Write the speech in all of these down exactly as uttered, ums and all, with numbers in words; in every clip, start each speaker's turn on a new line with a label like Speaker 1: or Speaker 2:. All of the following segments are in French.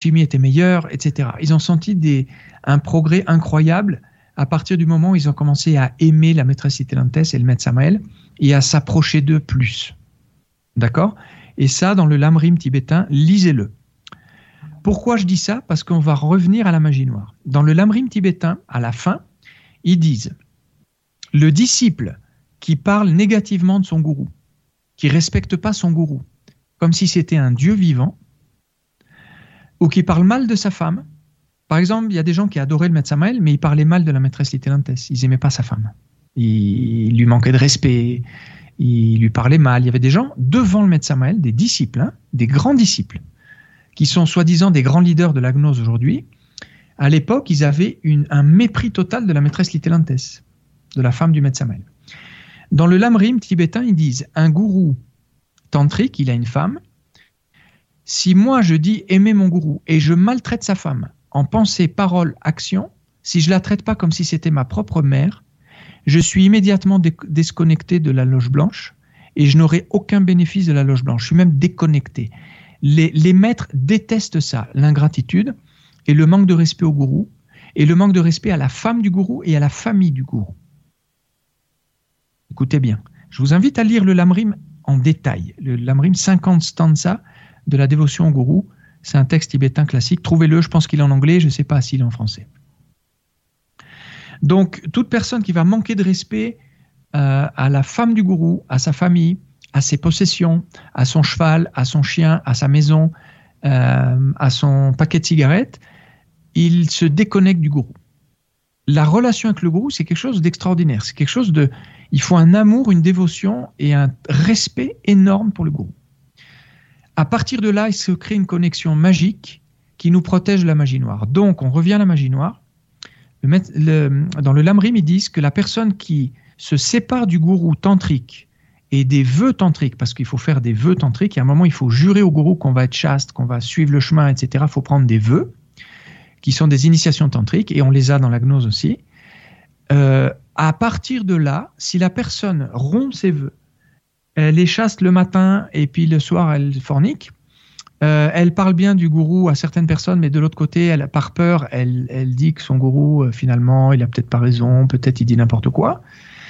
Speaker 1: chimie était meilleure, et cetera. Ils ont senti des, un progrès incroyable à partir du moment où ils ont commencé à aimer la maîtresse Itelantes et le maître Samael et à s'approcher d'eux plus. D'accord ? Et ça, dans le Lamrim tibétain, lisez-le. Pourquoi je dis ça ? Parce qu'on va revenir à la magie noire. Dans le Lamrim tibétain, à la fin, ils disent « Le disciple qui parle négativement de son gourou, qui ne respecte pas son gourou, comme si c'était un dieu vivant, ou qui parle mal de sa femme. Par exemple, il y a des gens qui adoraient le maître Samael, mais ils parlaient mal de la maîtresse Itelantes. Ils n'aimaient pas sa femme. Il lui manquait de respect, il lui parlait mal. Il y avait des gens devant le maître Samael, des disciples, hein, des grands disciples, qui sont soi-disant des grands leaders de la gnose aujourd'hui. À l'époque, ils avaient une, un mépris total de la maîtresse Itelantes, de la femme du maître Samael. Dans le Lamrim tibétain, ils disent « Un gourou tantrique, il a une femme. Si moi je dis aimer mon gourou et je maltraite sa femme en pensée, parole, action, si je la traite pas comme si c'était ma propre mère, je suis immédiatement dé- déconnecté de la loge blanche et je n'aurai aucun bénéfice de la loge blanche. Je suis même déconnecté. Les, les maîtres détestent ça, l'ingratitude et le manque de respect au gourou et le manque de respect à la femme du gourou et à la famille du gourou. Écoutez bien, je vous invite à lire le Lamrim en détail. Le Lamrim cinquante stanzas de la dévotion au gourou, c'est un texte tibétain classique. Trouvez-le, je pense qu'il est en anglais, je ne sais pas s'il est en français. Donc, toute personne qui va manquer de respect euh, à la femme du gourou, à sa famille, à ses possessions, à son cheval, à son chien, à sa maison, euh, à son paquet de cigarettes, il se déconnecte du gourou. La relation avec le gourou, c'est quelque chose d'extraordinaire. C'est quelque chose de... Il faut un amour, une dévotion et un respect énorme pour le gourou. À partir de là, il se crée une connexion magique qui nous protège de la magie noire. Donc, on revient à la magie noire. Le maître, le, dans le Lamrim, ils disent que la personne qui se sépare du gourou tantrique et des vœux tantriques, parce qu'il faut faire des vœux tantriques, il y a un moment, il faut jurer au gourou qu'on va être chaste, qu'on va suivre le chemin, et cetera. Il faut prendre des vœux qui sont des initiations tantriques, et on les a dans la gnose aussi. Euh, à partir de là, si la personne rompt ses vœux, elle est chaste le matin et puis le soir elle fornique, euh, elle parle bien du gourou à certaines personnes, mais de l'autre côté, elle, par peur, elle, elle dit que son gourou, euh, finalement, il a peut-être pas raison, peut-être il dit n'importe quoi.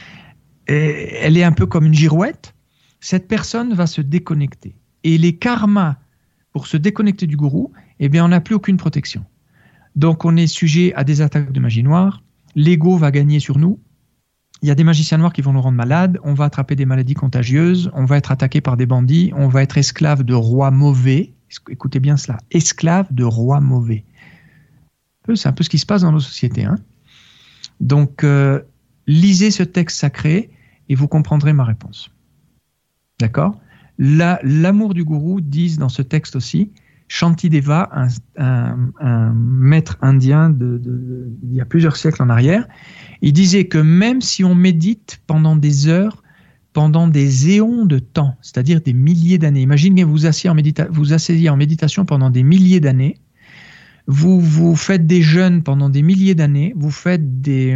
Speaker 1: Et elle est un peu comme une girouette. Cette personne va se déconnecter. Et les karmas, pour se déconnecter du gourou, eh bien, on n'a plus aucune protection. Donc, on est sujet à des attaques de magie noire. L'ego va gagner sur nous. Il y a des magiciens noirs qui vont nous rendre malades. On va attraper des maladies contagieuses. On va être attaqué par des bandits. On va être esclave de rois mauvais. Écoutez bien cela. Esclave de rois mauvais. C'est un peu ce qui se passe dans nos sociétés. Hein. Donc, euh, lisez ce texte sacré et vous comprendrez ma réponse. D'accord ? La, L'amour du gourou, disent dans ce texte aussi, Shantideva, un, un, un maître indien de, de, de, il y a plusieurs siècles en arrière, il disait que même si on médite pendant des heures, pendant des éons de temps, c'est-à-dire des milliers d'années, imaginez vous asseyez en, médita- vous asseyez en méditation pendant des milliers d'années, vous, vous faites des jeûnes pendant des milliers d'années, vous faites des,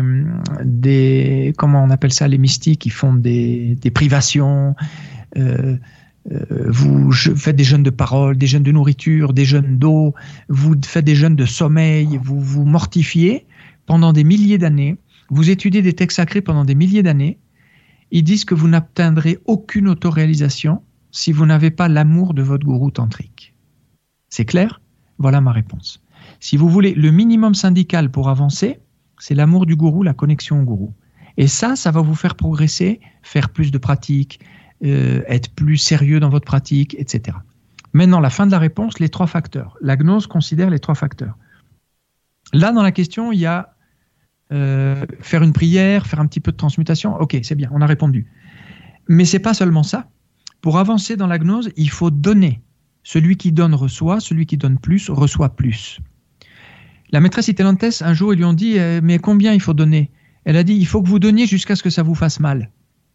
Speaker 1: des comment on appelle ça, les mystiques, qui font des, des privations, euh, Euh, vous faites des jeûnes de parole, des jeûnes de nourriture, des jeûnes d'eau, vous faites des jeûnes de sommeil, vous vous mortifiez pendant des milliers d'années, vous étudiez des textes sacrés pendant des milliers d'années, ils disent que vous n'atteindrez aucune autoréalisation si vous n'avez pas l'amour de votre gourou tantrique. C'est clair ? Voilà ma réponse. Si vous voulez, le minimum syndical pour avancer, c'est l'amour du gourou, la connexion au gourou. Et ça, ça va vous faire progresser, faire plus de pratiques, Euh, être plus sérieux dans votre pratique, et cetera. Maintenant, la fin de la réponse, les trois facteurs. La gnose considère les trois facteurs. Là, dans la question, il y a euh, faire une prière, faire un petit peu de transmutation. Ok, c'est bien, on a répondu. Mais c'est pas seulement ça. Pour avancer dans la gnose, il faut donner. Celui qui donne reçoit, celui qui donne plus reçoit plus. La maîtresse Itelantes, un jour, ils lui ont dit euh, « Mais combien il faut donner ?» Elle a dit « Il faut que vous donniez jusqu'à ce que ça vous fasse mal. »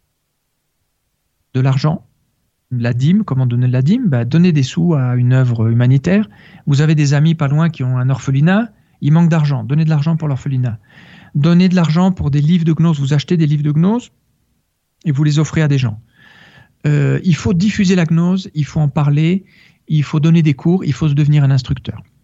Speaker 1: De l'argent, la dîme, comment donner de la dîme ? Bah, donnez des sous à une œuvre humanitaire. Vous avez des amis pas loin qui ont un orphelinat, il manque d'argent, donnez de l'argent pour l'orphelinat. Donnez de l'argent pour des livres de gnose, vous achetez des livres de gnose et vous les offrez à des gens. Euh, il faut diffuser la gnose, il faut en parler, il faut donner des cours, il faut se devenir un instructeur.